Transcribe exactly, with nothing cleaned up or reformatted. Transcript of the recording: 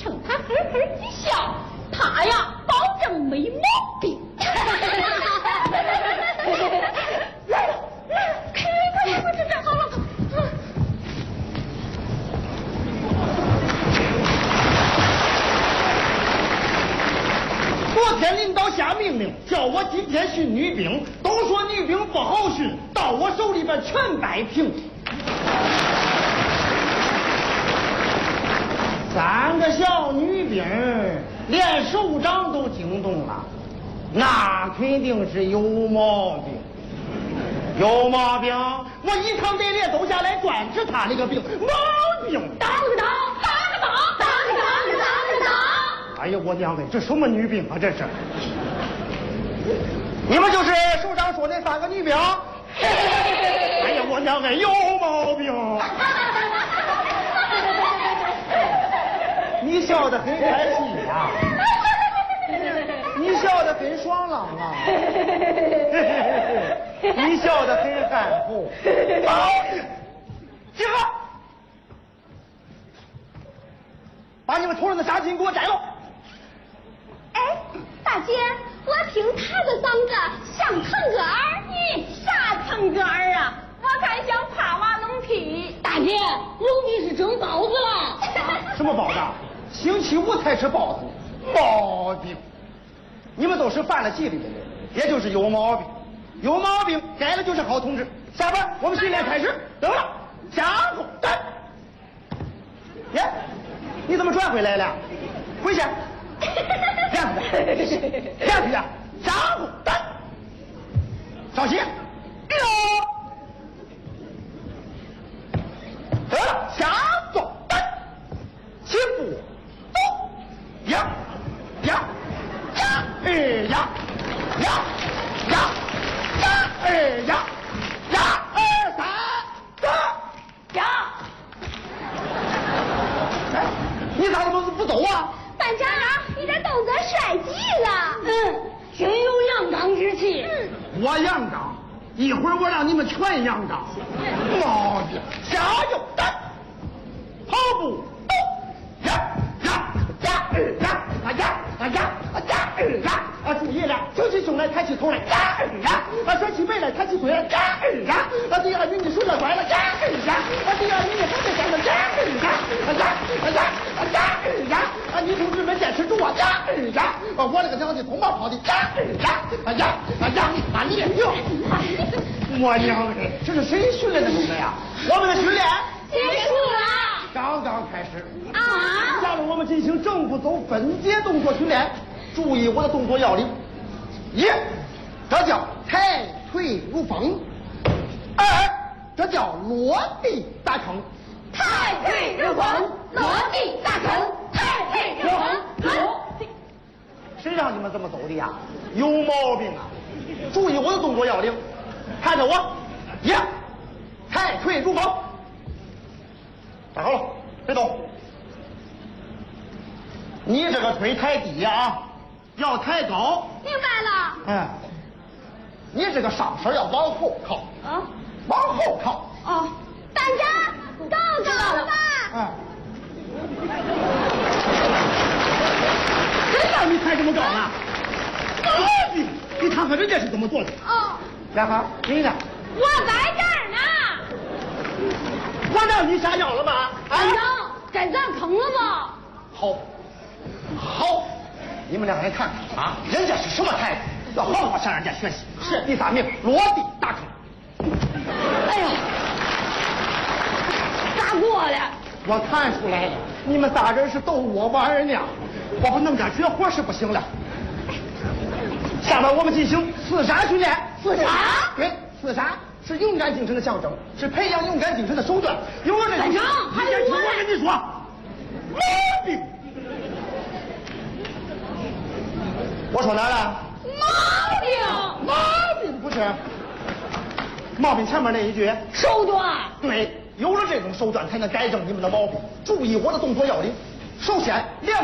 冲他呵呵一笑，他呀保证没毛病。来了来了，快快快，这这好了。 昨天领导下命令，叫我今天训女兵，都说女兵不好训，到我手里边全摆平。三个小女兵连首长都惊动了，那肯定是有毛病，有毛病！我一趟队列都下来专治他那个病，毛病！ 打个打，打个打，打个打，打个打！ 哎呀，我娘哎，这什么女兵啊？这是！你们就是首长说那三个女兵？哎呀，我娘哎，有毛病！你笑得很开心呀、啊，你笑得很爽朗啊，你笑得很含糊。好，集合，把你们头上的纱巾给我摘了。 哎，大姐，我听他的嗓子像腾格尔，你啥腾格尔啊？我看像帕瓦隆皮。大姐，龙皮是蒸包子了。 什么包子？星期五才吃包子，毛病！你们都是犯了纪律的人，也就是有毛病。有毛病，改了就是好同志。下班，我们训练开始。等了，加工站。耶，你怎么转回来了？回去。这样子的，这样子的，加工站。稍息。哎呦，得了，下走站，起步。呀呀呀！哎呀呀呀呀！哎呀呀！二三四呀！哎，你咋不不走啊？ 班长啊，你这动作帅极了。嗯，挺有阳刚之气。 嗯，我阳刚，一会儿我让你们全阳刚。毛病！加油！站，跑步，动，呀呀呀！呀啊呀啊呀啊呀呀啊！注意了，挺起胸来，抬起头来，呀呀啊！甩起背来，抬起腿来，呀呀啊！第二名你手脚拐了，呀呀啊！第二名你后背站了，呀呀啊呀啊呀啊呀呀啊！女同志们坚持住啊，呀呀啊！我那个娘的通马跑的，呀呀啊呀啊呀啊！你哟，我娘哎，这是谁训练的动作呀？我们的训练结束了。 刚刚开始啊！ 下面我们进行正步走分解动作训练，注意我的动作要领：一，这叫抬腿入风；二，这叫落地大坑。 抬腿入风，落地大坑，抬腿入风，落地。 谁让你们这么走的呀？有毛病啊！注意我的动作要领，看着我，一，抬腿入风。站好了，别动。你这个腿抬低呀，要抬高。 明白了。 嗯，你这个上身要往后靠。 啊， 往后靠。 哦，班长，高高了吧？ 嗯。谁让你抬这么高呢？毛病！你看看人家是怎么做的。 哦。 然后你呢？ 我在这儿呢。 我让你下药了吗？ 班长，该咱坑了吧？ 好，好，你们两个人看看啊，人家是什么态度，要好好向人家学习。是第三名，落地大坑。 哎呀，咋过了？ 我看出来了，你们仨人是逗我玩呢，我不弄点绝活是不行了。下面我们进行刺杀训练。 刺杀？ 对，刺杀是勇敢精神的象征，是培养勇敢精神的手段。有了这班长，还有我我跟你说，毛病。我说哪了？ 毛病， 毛病不是。毛病前面那一句手段。 对，有了这种手段才能改正你们的毛病。注意我的动作要领。首先，两